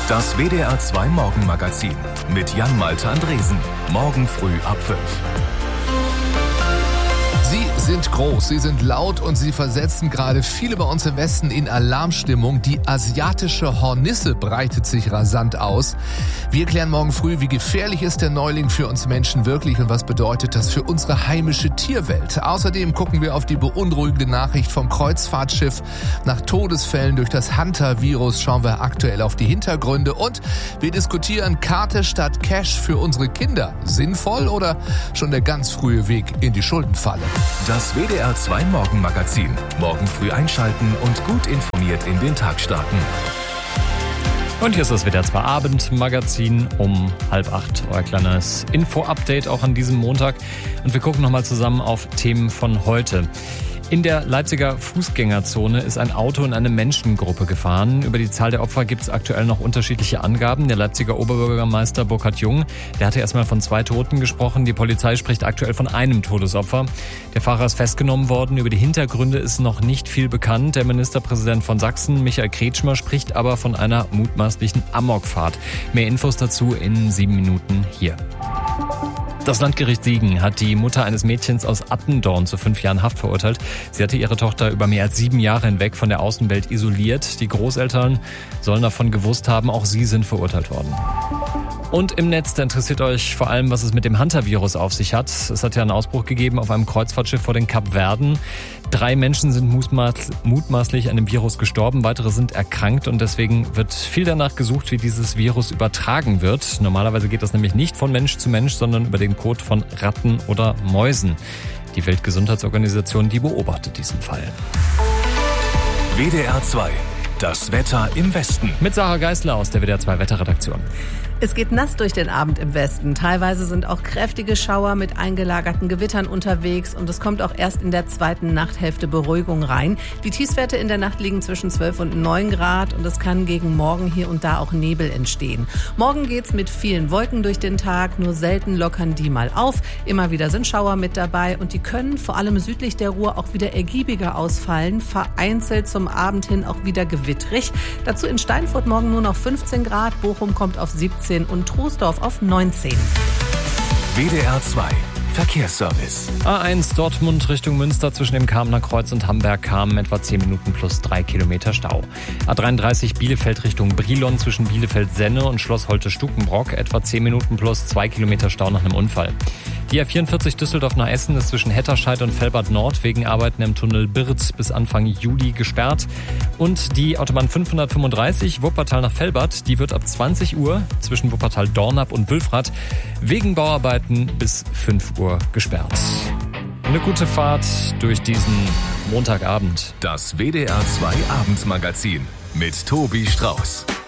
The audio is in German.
Das WDR 2 Morgenmagazin mit Jan-Malte Andresen. Morgen früh ab 5. Sie sind groß, sie sind laut und sie versetzen gerade viele bei uns im Westen in Alarmstimmung. Die asiatische Hornisse breitet sich rasant aus. Wir klären morgen früh, wie gefährlich ist der Neuling für uns Menschen wirklich und was bedeutet das für unsere heimische Tierwelt. Außerdem gucken wir auf die beunruhigende Nachricht vom Kreuzfahrtschiff. Nach Todesfällen durch das Hunter-Virus schauen wir aktuell auf die Hintergründe und wir diskutieren Karte statt Cash für unsere Kinder. Sinnvoll oder schon der ganz frühe Weg in die Schuldenfalle? Das WDR 2 Morgenmagazin. Morgen früh einschalten und gut informiert in den Tag starten. Und hier ist das WDR 2 Abendmagazin um 7:30. Euer kleines Info-Update auch an diesem Montag. Und wir gucken nochmal zusammen auf Themen von heute. In der Leipziger Fußgängerzone ist ein Auto in eine Menschengruppe gefahren. Über die Zahl der Opfer gibt es aktuell noch unterschiedliche Angaben. Der Leipziger Oberbürgermeister Burkhard Jung, der hatte erstmal von 2 Toten gesprochen. Die Polizei spricht aktuell von einem Todesopfer. Der Fahrer ist festgenommen worden. Über die Hintergründe ist noch nicht viel bekannt. Der Ministerpräsident von Sachsen, Michael Kretschmer, spricht aber von einer mutmaßlichen Amokfahrt. Mehr Infos dazu in 7 Minuten hier. Das Landgericht Siegen hat die Mutter eines Mädchens aus Attendorn zu 5 Jahren Haft verurteilt. Sie hatte ihre Tochter über mehr als 7 Jahre hinweg von der Außenwelt isoliert. Die Großeltern sollen davon gewusst haben, auch sie sind verurteilt worden. Und im Netz, da interessiert euch vor allem, was es mit dem Hunter-Virus auf sich hat. Es hat ja einen Ausbruch gegeben auf einem Kreuzfahrtschiff vor den Kapverden. 3 Menschen sind mutmaßlich an dem Virus gestorben, weitere sind erkrankt und deswegen wird viel danach gesucht, wie dieses Virus übertragen wird. Normalerweise geht das nämlich nicht von Mensch zu Mensch, sondern über den Kot von Ratten oder Mäusen. Die Weltgesundheitsorganisation, die beobachtet diesen Fall. WDR 2. Das Wetter im Westen. Mit Sarah Geisler aus der WDR 2 Wetterredaktion. Es geht nass durch den Abend im Westen. Teilweise sind auch kräftige Schauer mit eingelagerten Gewittern unterwegs und es kommt auch erst in der zweiten Nachthälfte Beruhigung rein. Die Tiefstwerte in der Nacht liegen zwischen 12 und 9 Grad und es kann gegen morgen hier und da auch Nebel entstehen. Morgen geht's mit vielen Wolken durch den Tag, nur selten lockern die mal auf. Immer wieder sind Schauer mit dabei und die können vor allem südlich der Ruhr auch wieder ergiebiger ausfallen. Vereinzelt zum Abend hin auch wieder gewittrig. Dazu in Steinfurt morgen nur noch 15 Grad, Bochum kommt auf 17 und Troisdorf auf 19. WDR 2 Verkehrsservice. A1 Dortmund Richtung Münster zwischen dem Kamener Kreuz und Hamberg-Kamen etwa 10 Minuten plus 3 Kilometer Stau. A33 Bielefeld Richtung Brilon zwischen Bielefeld-Senne und Schloss Holte-Stukenbrock etwa 10 Minuten plus 2 Kilometer Stau nach einem Unfall. Die A44 Düsseldorf nach Essen ist zwischen Hetterscheid und Velbert Nord wegen Arbeiten im Tunnel Birz bis Anfang Juli gesperrt. Und die Autobahn 535 Wuppertal nach Velbert, die wird ab 20 Uhr zwischen Wuppertal-Dornap und Wülfrath wegen Bauarbeiten bis 5 Uhr gesperrt. Eine gute Fahrt durch diesen Montagabend. Das WDR 2 Abendmagazin mit Tobi Strauß.